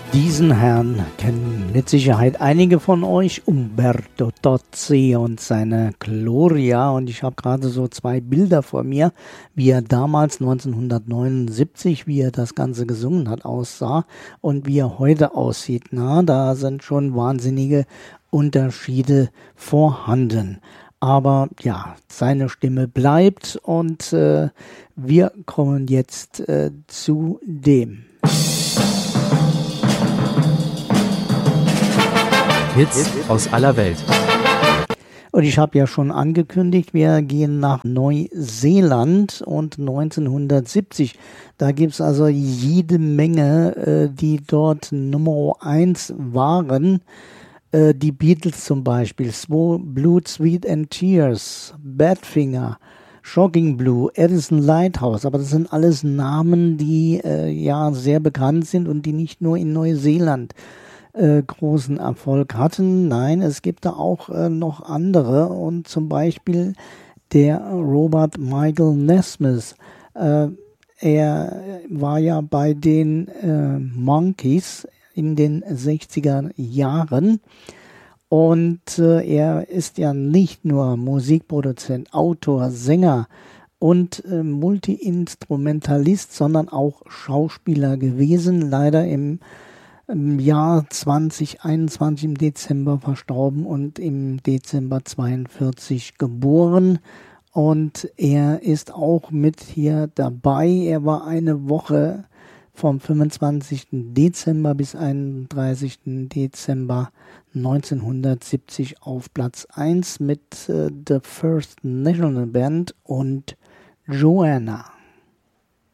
Diesen Herrn kennen mit Sicherheit einige von euch, Umberto Tozzi und seine Gloria. Und ich habe gerade so zwei Bilder vor mir, wie er damals 1979, wie er das Ganze gesungen hat, aussah und wie er heute aussieht. Na, da sind schon wahnsinnige Unterschiede vorhanden. Aber ja, seine Stimme bleibt und wir kommen jetzt zu dem. Hits aus aller Welt. Und ich habe ja schon angekündigt, wir gehen nach Neuseeland und 1970. Da gibt es also jede Menge, die dort Nummer 1 waren. Die Beatles zum Beispiel, Blood, Sweat and Tears, Badfinger, Shocking Blue, Edison Lighthouse. Aber das sind alles Namen, die ja sehr bekannt sind und die nicht nur in Neuseeland großen Erfolg hatten. Nein, es gibt da auch noch andere und zum Beispiel der Robert Michael Nesmith. Er war ja bei den Monkees in den 60er Jahren und er ist ja nicht nur Musikproduzent, Autor, Sänger und Multi-Instrumentalist, sondern auch Schauspieler gewesen, leider im Jahr 2021 im Dezember verstorben und im Dezember 42 geboren. Und er ist auch mit hier dabei. Er war eine Woche vom 25. Dezember bis 31. Dezember 1970 auf Platz 1 mit The First National Band und Joanna.